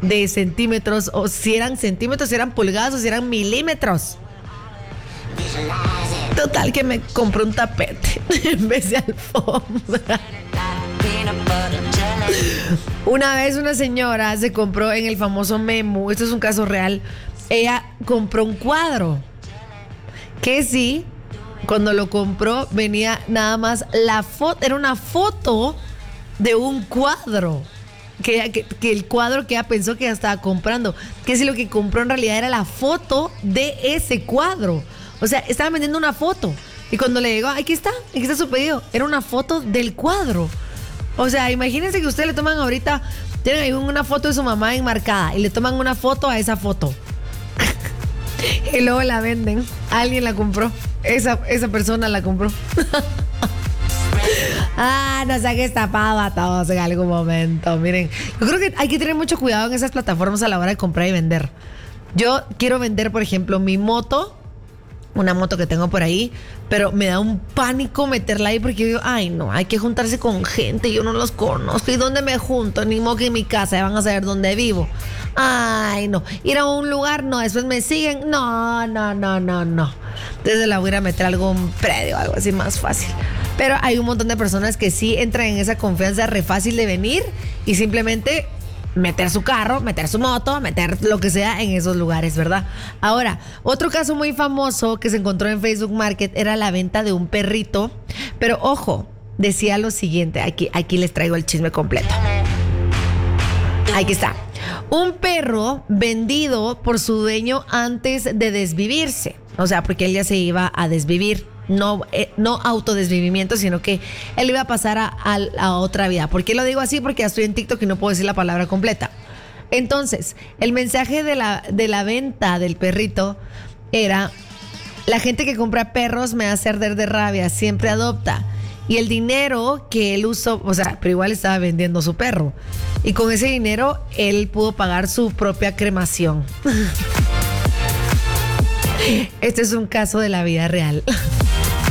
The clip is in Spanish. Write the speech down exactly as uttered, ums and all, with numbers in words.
de centímetros, o si eran centímetros, si eran pulgadas o si eran milímetros. Total que me compré un tapete en vez de alfombra. Una vez una señora se compró en el famoso Memu, esto es un caso real, ella compró un cuadro que sí, cuando lo compró venía nada más la foto, era una foto de un cuadro. Que, que, que el cuadro que ella pensó que ella estaba comprando, que si lo que compró en realidad era la foto de ese cuadro. O sea, estaba vendiendo una foto. Y cuando le llegó, aquí está, aquí está su pedido, era una foto del cuadro. O sea, imagínense que ustedes le toman ahorita, tienen ahí una foto de su mamá enmarcada y le toman una foto a esa foto. Y luego la venden. Alguien la compró. Esa, esa persona la compró. Ah, nos han estafado a todos en algún momento. Miren, yo creo que hay que tener mucho cuidado en esas plataformas a la hora de comprar y vender. Yo quiero vender, por ejemplo, mi moto, una moto que tengo por ahí, pero me da un pánico meterla ahí porque yo digo, ay no, hay que juntarse con gente, yo no los conozco, ¿y dónde me junto? Ni modo que en mi casa, ya van a saber dónde vivo. Ay no, ir a un lugar, no, después me siguen, no, no, no, no, no. Entonces la voy a ir a meter a algún predio, algo así más fácil. Pero hay un montón de personas que sí entran en esa confianza re fácil de venir y simplemente meter su carro, meter su moto, meter lo que sea en esos lugares, ¿verdad? Ahora, otro caso muy famoso que se encontró en Facebook Market era la venta de un perrito, pero ojo, decía lo siguiente, aquí, aquí les traigo el chisme completo. Aquí está. Un perro vendido por su dueño antes de desvivirse, o sea, porque él ya se iba a desvivir. No, eh, no autodesvivimiento, sino que él iba a pasar a, a, a otra vida. ¿Por qué lo digo así? Porque ya estoy en TikTok y no puedo decir la palabra completa. Entonces, el mensaje de la, de la venta del perrito era: la gente que compra perros me hace arder de rabia, siempre adopta. Y el dinero que él usó, o sea, pero igual estaba vendiendo su perro. Y con ese dinero, él pudo pagar su propia cremación. Este es un caso de la vida real.